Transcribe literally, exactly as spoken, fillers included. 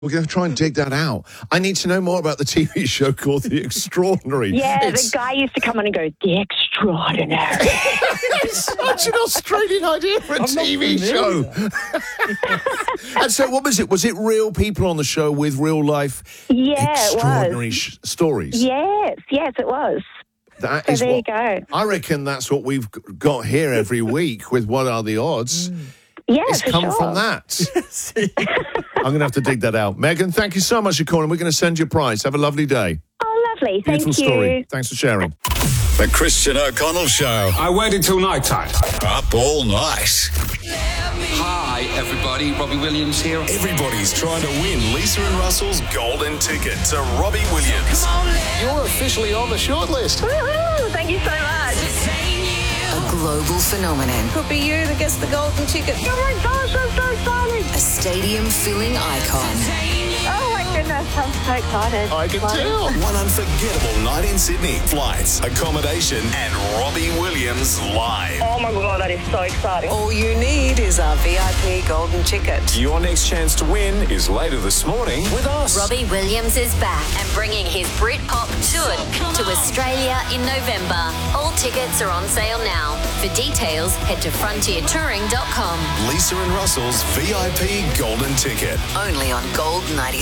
We're going to try and dig that out. I need to know more about the T V show called The Extraordinary. Yeah, it's... the guy used to come on and go, The Extraordinary. It's such an Australian idea for a I'm T V show. And so what was it? Was it real people on the show with real life Yeah, extraordinary it was. Sh- stories? Yes, yes, it was. That So is there what, you go. I reckon that's what we've got here every week with What Are the Odds? Yeah, It's for come sure. from that. I'm going to have to dig that out. Megan, thank you so much for calling. We're going to send you a prize. Have a lovely day. Oh, lovely. Thank Beautiful you. story. Thanks for sharing. The Christian O'Connell Show. I waited till night time. Up all night. Hi, everybody. Robbie Williams here. Everybody's trying to win Lisa and Russell's golden ticket to Robbie Williams. You're officially on the shortlist. Woohoo! Thank you so much. A global phenomenon. Could be you that gets the golden ticket. Oh my gosh, I'm so excited. A stadium-filling icon. Oh my goodness, I'm so excited. I can tell. One unforgettable night in Sydney. Flights, accommodation, and Robbie Williams live. Oh my god, that is so exciting. All you need is a V I P golden ticket. Your next chance to win is later this morning with us. Robbie Williams is back and bringing his Britpop tour to Australia in November. All tickets are on sale now. For details, head to frontier touring dot com. Lisa and Russell's V I P golden ticket. Only on Gold ninety.